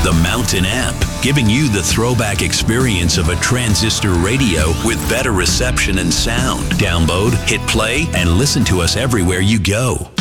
The Mountain Amp, giving you the throwback experience of a transistor radio with better reception and sound. Download, hit play, and listen to us everywhere you go.